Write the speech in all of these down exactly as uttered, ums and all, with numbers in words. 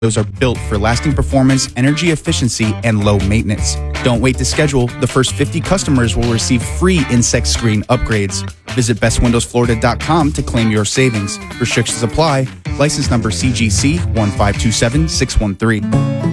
Those are built for lasting performance, energy efficiency, and low maintenance. Don't wait to schedule. The first fifty customers will receive free insect screen upgrades. Visit best windows florida dot com to claim your savings. Restrictions apply. License number C G C one five two seven six one three.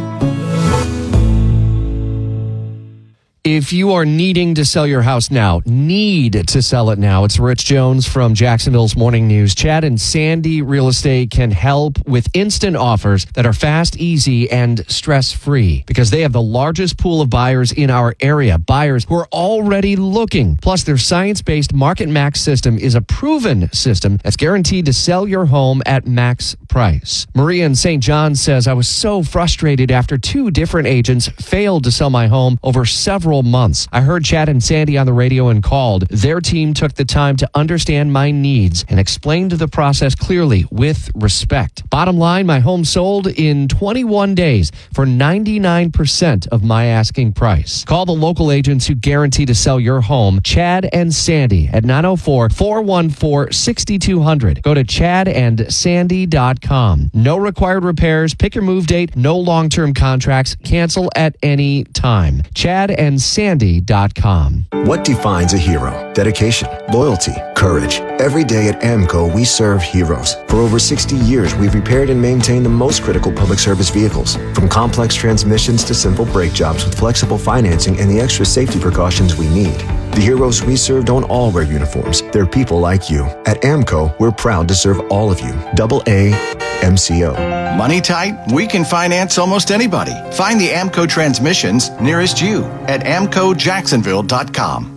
If you are needing to sell your house now, need to sell it now, it's Rich Jones from Jacksonville's Morning News. Chad and Sandy Real Estate can help with instant offers that are fast, easy, and stress-free because they have the largest pool of buyers in our area, buyers who are already looking. Plus, their science-based Market Max system is a proven system that's guaranteed to sell your home at max price. Maria in Saint John says, I was so frustrated after two different agents failed to sell my home over several months. I heard Chad and Sandy on the radio and called. Their team took the time to understand my needs and explained the process clearly with respect. Bottom line, my home sold in twenty-one days for ninety-nine percent of my asking price. Call the local agents who guarantee to sell your home, Chad and Sandy, at nine oh four, four one four, six two zero zero. Go to chad and sandy dot com. No required repairs, pick your move date, no long-term contracts, cancel at any time. chad and sandy dot com. What defines a hero? Dedication, loyalty, courage. Every day at AMCO, we serve heroes. For over sixty years, we've repaired and maintained the most critical public service vehicles. From complex transmissions to simple brake jobs with flexible financing and the extra safety precautions we need. The heroes we serve don't all wear uniforms. They're people like you. At AMCO, we're proud to serve all of you. Double A M C O. Money tight? We can finance almost anybody. Find the AMCO transmissions nearest you at amco jacksonville dot com.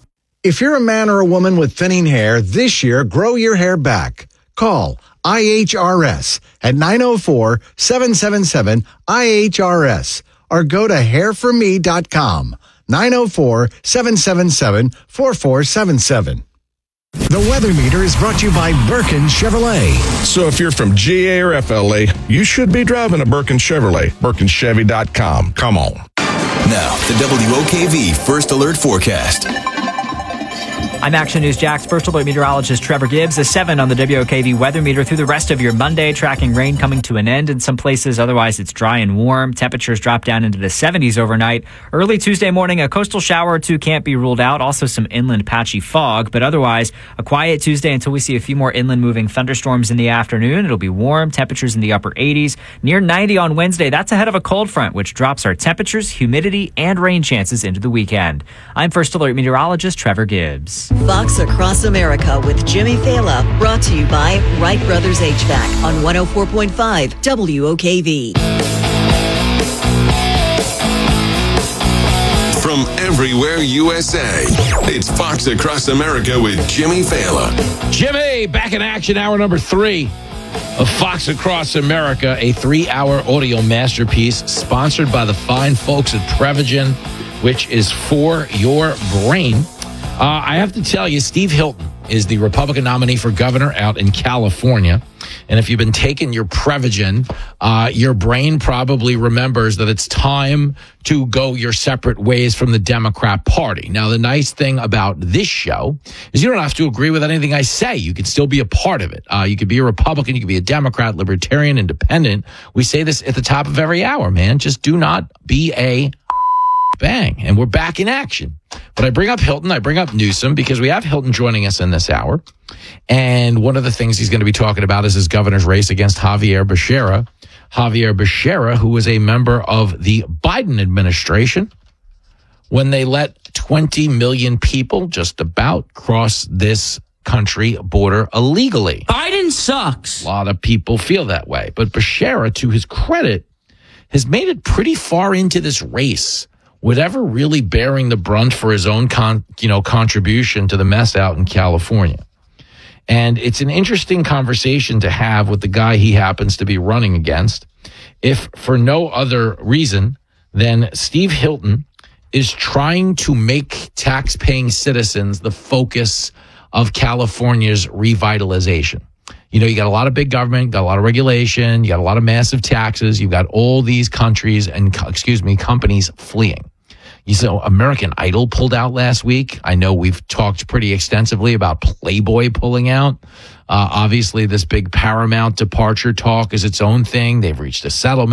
If you're a man or a woman with thinning hair, this year, grow your hair back. Call I H R S at nine oh four, seven seven seven, I H R S or go to hair for me dot com. nine oh four, seven seven seven, four four seven seven. The weather meter is brought to you by Birkin Chevrolet. So if you're from G A or F L A, you should be driving a Birkin Chevrolet. Birkin Chevy dot com. Come on. Now, the W O K V First Alert Forecast. I'm Action News Jax First Alert meteorologist Trevor Gibbs. A seven on the W O K V weather meter through the rest of your Monday, tracking rain coming to an end in some places. Otherwise, it's dry and warm. Temperatures drop down into the seventies overnight. Early Tuesday morning, a coastal shower or two can't be ruled out. Also some inland patchy fog, but otherwise, a quiet Tuesday until we see a few more inland moving thunderstorms in the afternoon. It'll be warm, temperatures in the upper eighties. Near ninety on Wednesday. That's ahead of a cold front, which drops our temperatures, humidity, and rain chances into the weekend. I'm First Alert meteorologist Trevor Gibbs. Fox Across America with Jimmy Fala, brought to you by Wright Brothers H V A C on one oh four point five W O K V. From everywhere U S A, it's Fox Across America with Jimmy Fala. Jimmy, back in action, hour number three of Fox Across America, a three-hour audio masterpiece sponsored by the fine folks at Prevagen, which is for your brain. Uh, I have to tell you, Steve Hilton is the Republican nominee for governor out in California. And if you've been taking your Prevagen, uh, your brain probably remembers that it's time to go your separate ways from the Democrat Party. Now, the nice thing about this show is you don't have to agree with anything I say. You could still be a part of it. Uh, you could be a Republican. You could be a Democrat, Libertarian, Independent. We say this at the top of every hour, man. Just do not be a bang. And we're back in action. But I bring up Hilton, I bring up Newsom, because we have Hilton joining us in this hour. And one of the things he's going to be talking about is his governor's race against Javier Becerra. Javier Becerra, who was a member of the Biden administration when they let twenty million people just about cross this country border illegally. Biden sucks. A lot of people feel that way. But Becerra, to his credit, has made it pretty far into this race, whatever really bearing the brunt for his own con, you know, contribution to the mess out in California. And it's an interesting conversation to have with the guy he happens to be running against, if for no other reason than Steve Hilton is trying to make tax-paying citizens the focus of California's revitalization. You know, you got a lot of big government, got a lot of regulation, you got a lot of massive taxes, you've got all these countries and, excuse me, companies fleeing. You saw American Idol pulled out last week. I know we've talked pretty extensively about Playboy pulling out. Uh, obviously, this big Paramount departure talk is its own thing. They've reached a settlement.